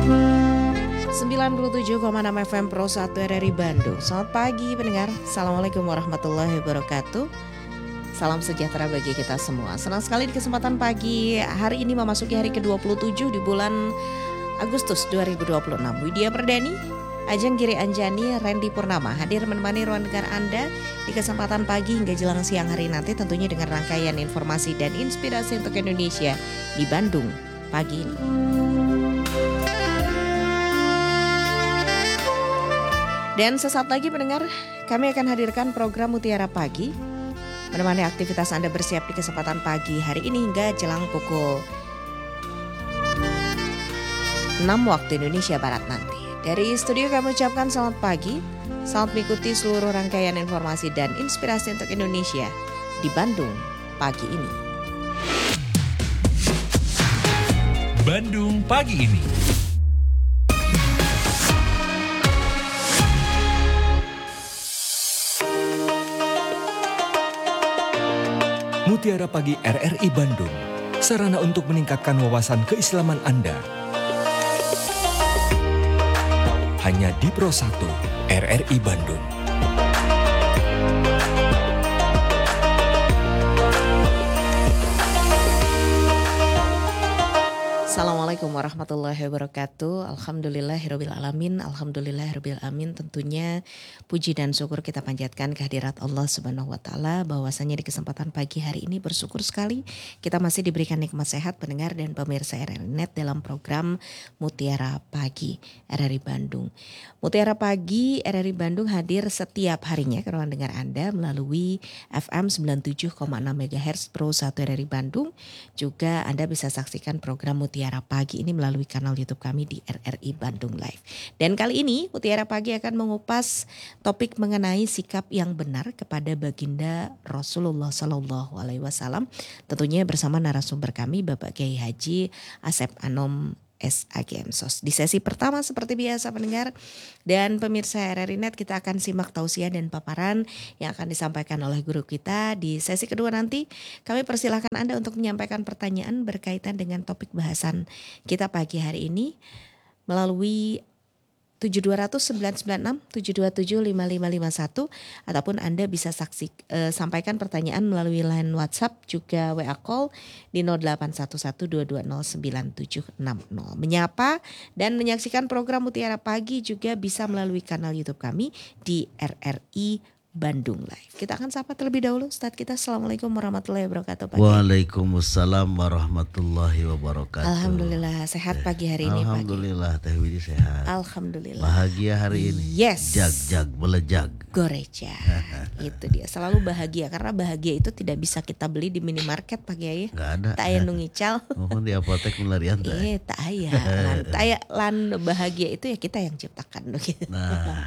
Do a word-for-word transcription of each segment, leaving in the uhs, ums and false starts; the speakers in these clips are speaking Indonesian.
sembilan puluh tujuh koma enam F M Pro satu R R I Bandung. Selamat pagi pendengar. Assalamualaikum warahmatullahi wabarakatuh. Salam sejahtera bagi kita semua. Senang sekali di kesempatan pagi hari ini memasuki hari ke dua puluh tujuh di bulan Agustus dua ribu dua puluh enam. Widya Perdani, Ajeng Giri Anjani, Randy Purnama hadir menemani ruang dengar Anda di kesempatan pagi hingga jelang siang hari nanti, tentunya dengan rangkaian informasi dan inspirasi untuk Indonesia di Bandung pagi ini. Dan sesaat lagi pendengar, kami akan hadirkan program Mutiara Pagi, menemani aktivitas Anda bersiap di kesempatan pagi hari ini hingga jelang pukul enam waktu Indonesia Barat nanti. Dari studio kami ucapkan selamat pagi, selamat mengikuti seluruh rangkaian informasi dan inspirasi untuk Indonesia di Bandung pagi ini. Bandung pagi ini. Mutiara Pagi R R I Bandung, sarana untuk meningkatkan wawasan keislaman Anda. Hanya di Pro satu R R I Bandung. Assalamualaikum warahmatullahi wabarakatuh. Alhamdulillahirabbil alamin. Alhamdulillahirabbil alamin. Tentunya puji dan syukur kita panjatkan kehadirat Allah Subhanahu wa taala, bahwasanya di kesempatan pagi hari ini bersyukur sekali kita masih diberikan nikmat sehat pendengar dan pemirsa R R I Net dalam program Mutiara Pagi R R I Bandung. Mutiara Pagi R R I Bandung hadir setiap harinya ke ruang dengar Anda melalui F M sembilan puluh tujuh koma enam MHz Pro satu R R I Bandung. Juga Anda bisa saksikan program Mutiara Mutiara Pagi ini melalui kanal YouTube kami di R R I Bandung Live. Dan kali ini Mutiara Pagi akan mengupas topik mengenai sikap yang benar kepada baginda Rasulullah Sallallahu Alaihi Wasallam. Tentunya bersama narasumber kami Bapak Kiai Haji Asep Anom S A G M Sos. Di sesi pertama seperti biasa pendengar dan pemirsa R R I Net, kita akan simak tausiah dan paparan yang akan disampaikan oleh guru kita. Di sesi kedua nanti kami persilahkan Anda untuk menyampaikan pertanyaan berkaitan dengan topik bahasan kita pagi hari ini melalui tujuh dua nol nol sembilan sembilan enam tujuh dua tujuh lima lima lima satu, ataupun Anda bisa saksi eh, sampaikan pertanyaan melalui line WhatsApp juga W A call di nol delapan satu satu dua dua nol sembilan tujuh enam nol. Menyapa dan menyaksikan program Mutiara Pagi juga bisa melalui kanal YouTube kami di R R I Bandung Live. Kita akan sapa terlebih dahulu Ustadz kita. Assalamualaikum warahmatullahi wabarakatuh. Pagi. Waalaikumsalam warahmatullahi wabarakatuh. Alhamdulillah sehat pagi hari ini. Alhamdulillah Teh Widi sehat. Alhamdulillah. Bahagia hari ini. Yes. Jag-jag belejag. Goreja. Itu dia, selalu bahagia karena bahagia itu tidak bisa kita beli di minimarket Pak Kiai. Enggak ada. Tak aya nu ngical. Mohon di apotek melarian teh. Eh, tak aya. Lan aya lan bahagia itu ya kita yang ciptakan gitu. Nah.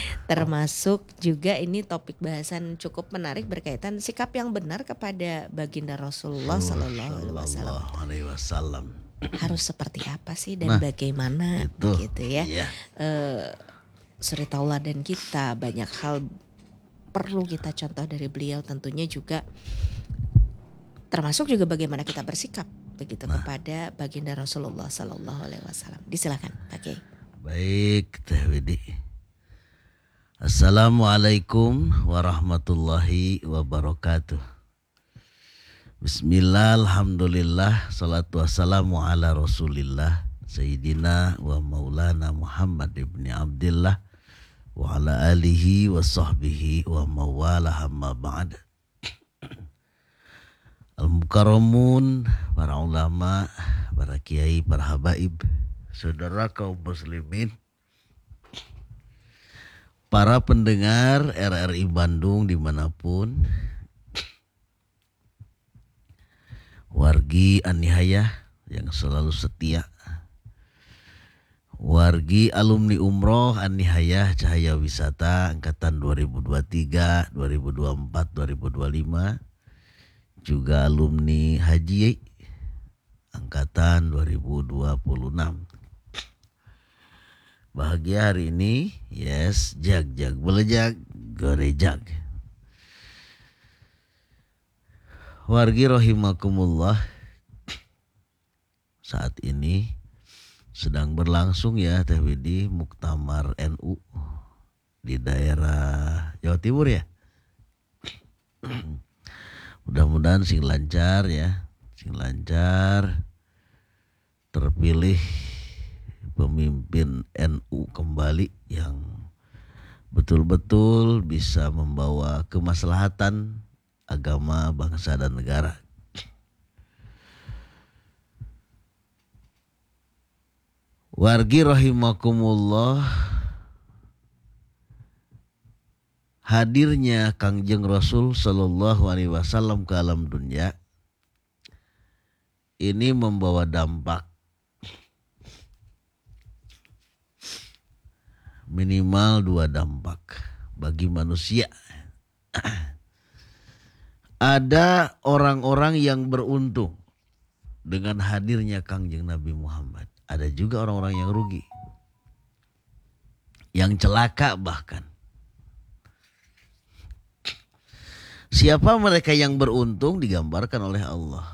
Termasuk juga ini topik bahasan cukup menarik berkaitan sikap yang benar kepada baginda Rasulullah sallallahu alaihi wasallam. Harus seperti apa sih dan nah, bagaimana itu, gitu ya. Iya. Uh, suri tauladan kita, banyak hal perlu kita contoh dari beliau, tentunya juga termasuk juga bagaimana kita bersikap begitu nah, kepada baginda Rasulullah sallallahu alaihi wasallam. Disilakan Pak Kiai. Baik Teh Widi. Assalamualaikum warahmatullahi wabarakatuh. Bismillah, alhamdulillah, salatu wassalamu ala rasulillah Sayyidina wa maulana Muhammad ibni Abdillah wa ala alihi wa sahbihi wa mawala hamma ba'd. Al-mukarramun, para ulama, para kiai, para habaib, saudara kaum muslimin, para pendengar R R I Bandung dimanapun, wargi An-Nihayah yang selalu setia, wargi alumni umroh An-Nihayah Cahaya Wisata angkatan dua ribu dua puluh tiga, dua ribu dua puluh empat, dua ribu dua puluh lima, juga alumni Haji angkatan dua ribu dua puluh enam. Bahagia hari ini, yes, jag-jag belejag, gorejag. Wargi rahimakumullah, saat ini sedang berlangsung ya Teh Widi Muktamar N U di daerah Jawa Timur ya. Mudah-mudahan sing lancar ya, sing lancar, terpilih pemimpin N U kembali yang betul-betul bisa membawa kemaslahatan agama, bangsa dan negara. Wargi rahimakumullah, hadirnya Kangjeng Rasul Sallallahu Alaihi Wasallam ke alam dunia ini membawa dampak minimal dua dampak bagi manusia. Ada orang-orang yang beruntung dengan hadirnya Kangjeng Nabi Muhammad. Ada juga orang-orang yang rugi, yang celaka bahkan. Siapa mereka yang beruntung digambarkan oleh Allah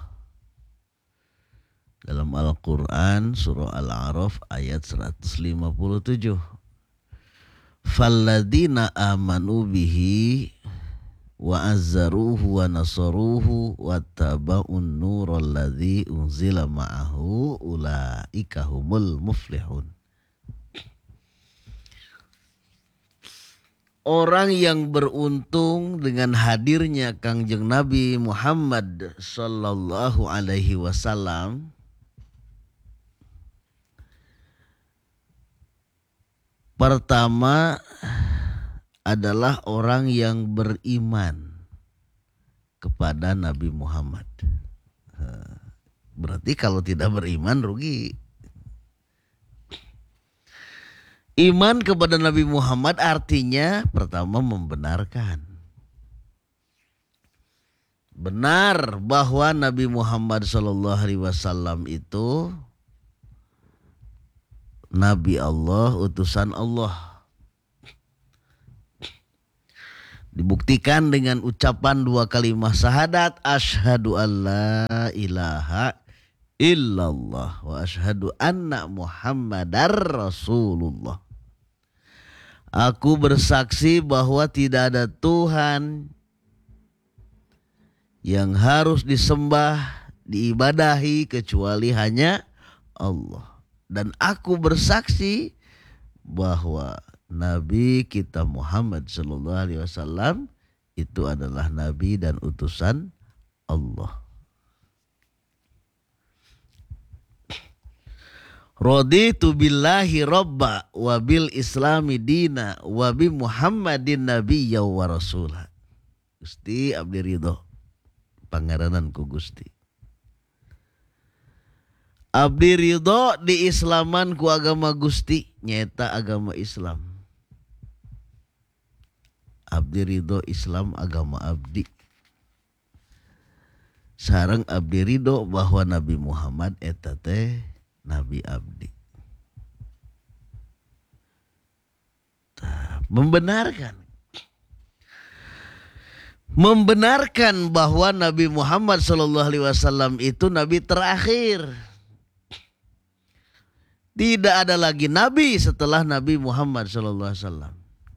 dalam Al-Quran surah Al-A'raf ayat seratus lima puluh tujuh. Falladina amanu bihi wa azzaruhu wa nasaruhu wa taba'un nural ladzi unzila ma'ahu ulaika humul muflihun. Orang yang beruntung dengan hadirnya Kangjeng Nabi Muhammad sallallahu alaihi wasallam pertama adalah orang yang beriman kepada Nabi Muhammad. Berarti kalau tidak beriman rugi. Iman kepada Nabi Muhammad artinya pertama membenarkan. Benar bahwa Nabi Muhammad shallallahu alaihi wasallam itu Nabi Allah, utusan Allah. Dibuktikan dengan ucapan dua kalimat syahadat, asyhadu alla ilaha illallah wa asyhadu anna Muhammadar Rasulullah. Aku bersaksi bahwa tidak ada Tuhan yang harus disembah, diibadahi kecuali hanya Allah. Dan aku bersaksi bahwa Nabi kita Muhammad sallallahu alaihi wasallam itu adalah nabi dan utusan Allah. Raditu billahi rabba wa bil islami dina wa bi Muhammadin nabiyya wa rasulah. Gusti abdi ridho pangaranan ku Gusti. Abdi ridho di islaman ku agama Gusti, nyata agama Islam. Abdi ridho Islam agama abdi. Sareng abdi ridho bahwa Nabi Muhammad eta teh Nabi abdi. Membenarkan. Membenarkan bahwa Nabi Muhammad sallallahu alaihi wasallam itu nabi terakhir. Tidak ada lagi nabi setelah Nabi Muhammad sallallahu alaihi wasallam.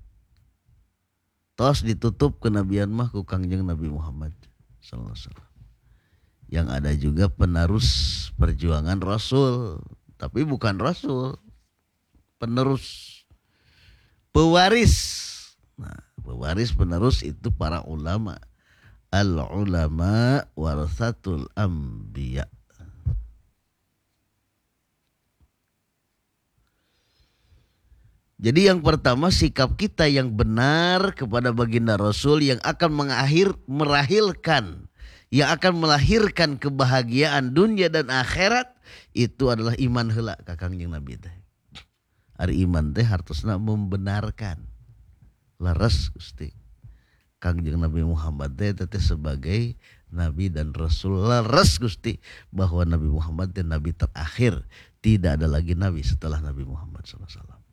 Tos ditutup kenabian mah ku Kangjeng Nabi Muhammad sallallahu alaihi wasallam. Yang ada juga penerus perjuangan Rasul, tapi bukan Rasul, penerus, pewaris. Nah, pewaris penerus itu para ulama. Al-ulama warathatul anbiya. Jadi yang pertama sikap kita yang benar kepada baginda Rasul yang akan mengakhir merahilkan, yang akan melahirkan kebahagiaan dunia dan akhirat itu adalah iman heula ka Kangjeng Nabi teh. Ari iman teh hartosna membenarkan. Laras Gusti. Kangjeng Nabi Muhammad teh teh sebagai nabi dan rasul. Laras Gusti bahwa Nabi Muhammad teh nabi terakhir, tidak ada lagi nabi setelah Nabi Muhammad sallallahu alaihi wasallam.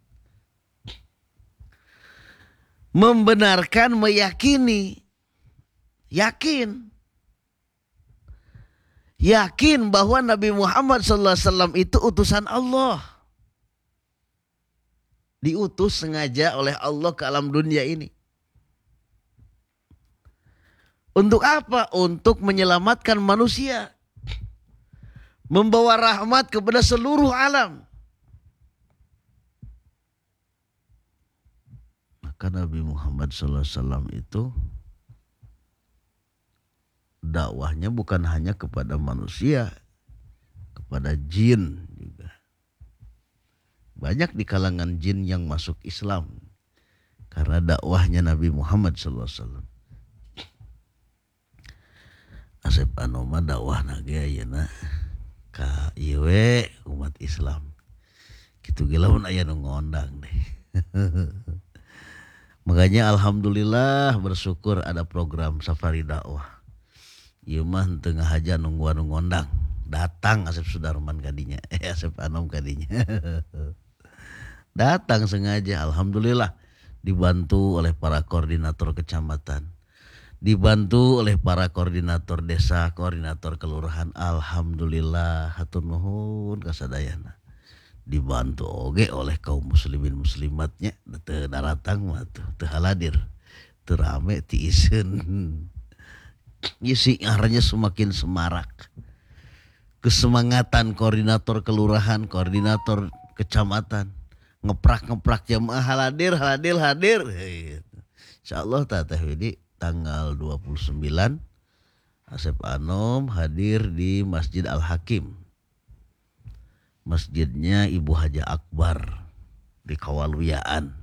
Membenarkan, meyakini, yakin, yakin bahwa Nabi Muhammad sallallahu alaihi wasallam itu utusan Allah. diutus sengaja oleh Allah ke alam dunia ini. Untuk apa? Untuk menyelamatkan manusia. Membawa rahmat kepada seluruh alam. Maka Nabi Muhammad shallallahu alaihi wasallam itu dakwahnya bukan hanya kepada manusia, kepada jin juga. Banyak di kalangan jin yang masuk Islam karena dakwahnya Nabi Muhammad shallallahu alaihi wasallam. Asep anoma dakwah nage ayeuna ka ieu we umat Islam. Kitu ge lamun aya nu ngondang deh. Makanya alhamdulillah bersyukur ada program safari dakwah. Ieu mah teu ngahaja nungguan nu ngondang. Datang Asep Sudarman kadinya, eh Asep Anom kadinya. Datang sengaja, alhamdulillah dibantu oleh para koordinator kecamatan. Dibantu oleh para koordinator desa, koordinator kelurahan. Alhamdulillah hatur nuhun kasadayana. Dibantu oge oleh kaum muslimin muslimatnya. Teu daratang mah tuh, teu haladir. Teu rame ti iseun. Isi ngaranya semakin semarak. Kesemangatan koordinator kelurahan, koordinator kecamatan. Ngeprak-ngeprak jamaah haladir, haladir, hadir. Insyaallah tateh Widi tanggal dua puluh sembilan Asep Anom hadir di Masjid Al-Hakim. Masjidnya Ibu Haja Akbar di Kawaluyaan.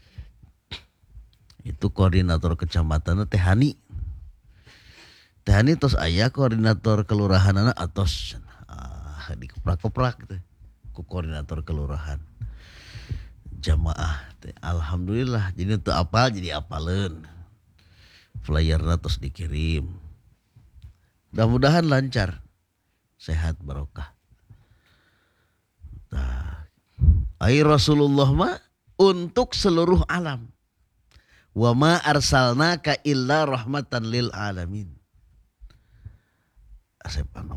Itu koordinator kecamatan Teh Hani. Teh Hani tos aya koordinator kelurahan anak atos ah, dikeprak-keprak teh ku koordinator kelurahan. Jamaah teh alhamdulillah jadi teu apal jadi apaleun. Flyerna terus dikirim. Mudah-mudahan lancar, sehat barokah. Nah, ai Rasulullah mah untuk seluruh alam. Wa ma arsalnaka illa rahmatan lil alamin. Asep